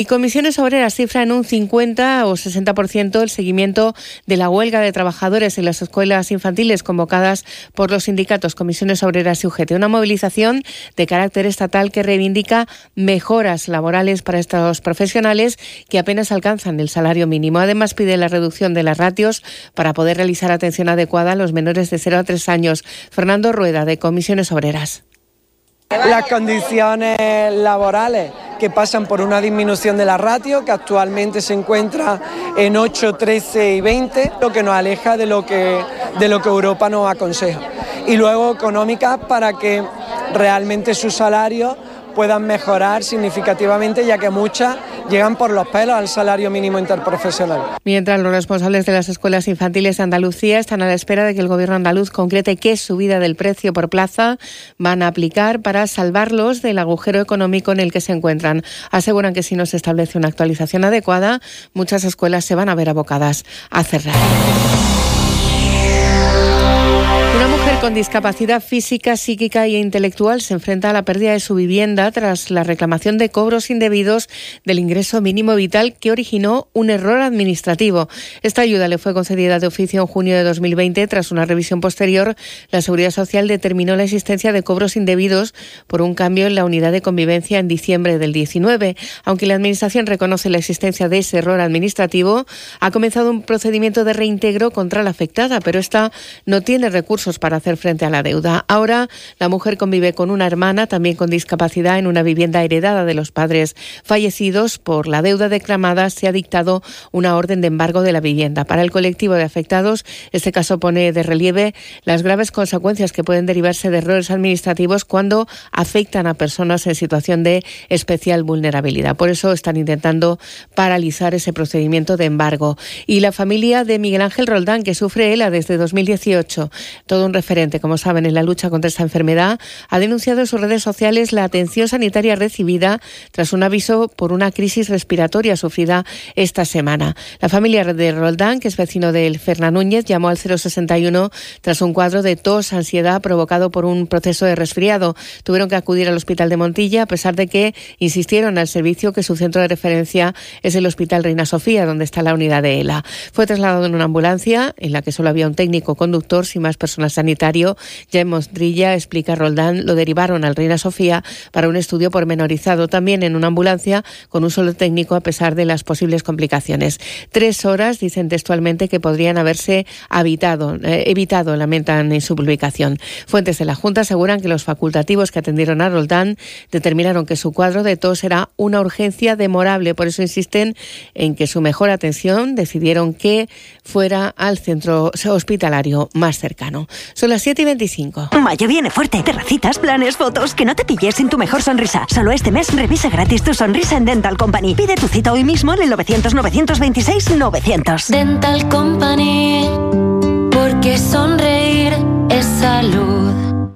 Y Comisiones Obreras cifra en un 50 o 60% el seguimiento de la huelga de trabajadores en las escuelas infantiles convocadas por los sindicatos Comisiones Obreras y UGT. Una movilización de carácter estatal que reivindica mejoras laborales para estos profesionales que apenas alcanzan el salario mínimo. Además, pide la reducción de las ratios para poder realizar atención adecuada a los menores de 0 a 3 años. Fernando Rueda, de Comisiones Obreras. Las condiciones laborales que pasan por una disminución de la ratio, que actualmente se encuentra en 8, 13 y 20, lo que nos aleja de lo que Europa nos aconseja. Y luego económicas para que realmente sus salarios puedan mejorar significativamente, ya que muchas llegan por los pelos al salario mínimo interprofesional. Mientras, los responsables de las escuelas infantiles de Andalucía están a la espera de que el gobierno andaluz concrete qué subida del precio por plaza van a aplicar para salvarlos del agujero económico en el que se encuentran. Aseguran que si no se establece una actualización adecuada, muchas escuelas se van a ver abocadas a cerrar. Una mujer con discapacidad física, psíquica e intelectual se enfrenta a la pérdida de su vivienda tras la reclamación de cobros indebidos del ingreso mínimo vital que originó un error administrativo. Esta ayuda le fue concedida de oficio en junio de 2020. Tras una revisión posterior, la Seguridad Social determinó la existencia de cobros indebidos por un cambio en la unidad de convivencia en diciembre del 19. Aunque la Administración reconoce la existencia de ese error administrativo, ha comenzado un procedimiento de reintegro contra la afectada, pero esta no tiene recursos para hacer frente a la deuda. Ahora, la mujer convive con una hermana, también con discapacidad, en una vivienda heredada de los padres fallecidos. Por la deuda declamada se ha dictado una orden de embargo de la vivienda. Para el colectivo de afectados, este caso pone de relieve las graves consecuencias que pueden derivarse de errores administrativos cuando afectan a personas en situación de especial vulnerabilidad. Por eso están intentando paralizar ese procedimiento de embargo. Y la familia de Miguel Ángel Roldán, que sufre ELA desde 2018, todo un referente, como saben, en la lucha contra esta enfermedad, ha denunciado en sus redes sociales la atención sanitaria recibida tras un aviso por una crisis respiratoria sufrida esta semana. La familia de Roldán, que es vecino del Fernán Núñez, llamó al 061 tras un cuadro de tos, ansiedad provocado por un proceso de resfriado. Tuvieron que acudir al Hospital de Montilla, a pesar de que insistieron al servicio que su centro de referencia es el Hospital Reina Sofía, donde está la unidad de ELA. Fue trasladado en una ambulancia en la que solo había un técnico conductor sin más personal sanitario. Ya en Mostrilla, explica Roldán, lo derivaron al Reina Sofía para un estudio pormenorizado, también en una ambulancia con un solo técnico, a pesar de las posibles complicaciones. 3 horas, dicen textualmente, que podrían haberse evitado, lamentan en su publicación. Fuentes de la Junta aseguran que los facultativos que atendieron a Roldán determinaron que su cuadro de tos era una urgencia demorable. Por eso insisten en que su mejor atención decidieron que fuera al centro hospitalario más cercano. Son las 7:25. Mayo viene fuerte. Terracitas, planes, fotos. Que no te pilles sin tu mejor sonrisa. Solo este mes revisa gratis tu sonrisa en Dental Company. Pide tu cita hoy mismo en el 900-926-900. Dental Company, porque sonreír es salud.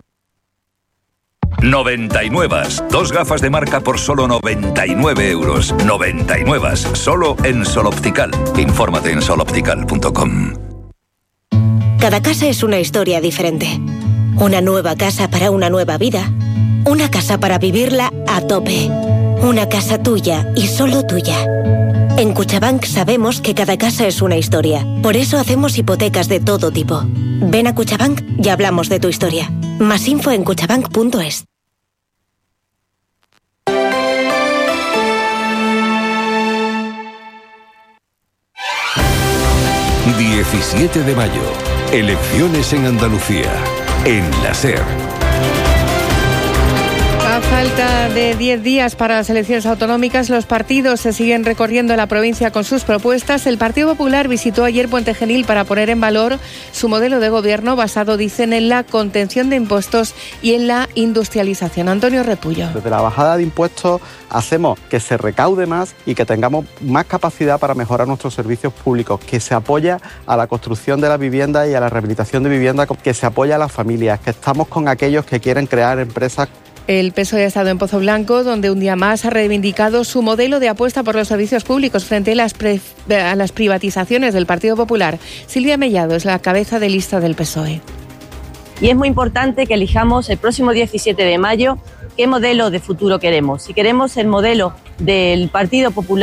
99. 2 gafas de marca por solo 99 euros. 99. Solo en Sol Optical. Infórmate en soloptical.com. Cada casa es una historia diferente. Una nueva casa para una nueva vida. Una casa para vivirla a tope. Una casa tuya y solo tuya. En Cuchabank sabemos que cada casa es una historia. Por eso hacemos hipotecas de todo tipo. Ven a Cuchabank y hablamos de tu historia. Más info en cuchabank.es. El 17 de mayo, elecciones en Andalucía, en la SER. A falta de 10 días para las elecciones autonómicas, los partidos se siguen recorriendo la provincia con sus propuestas. El Partido Popular visitó ayer Puente Genil para poner en valor su modelo de gobierno basado, dicen, en la contención de impuestos y en la industrialización. Antonio Repullo. Desde la bajada de impuestos hacemos que se recaude más y que tengamos más capacidad para mejorar nuestros servicios públicos, que se apoya a la construcción de la vivienda y a la rehabilitación de vivienda, que se apoya a las familias, que estamos con aquellos que quieren crear empresas. El PSOE ha estado en Pozo Blanco, donde un día más ha reivindicado su modelo de apuesta por los servicios públicos frente a las privatizaciones del Partido Popular. Silvia Mellado es la cabeza de lista del PSOE. Y es muy importante que elijamos el próximo 17 de mayo qué modelo de futuro queremos. Si queremos el modelo del Partido Popular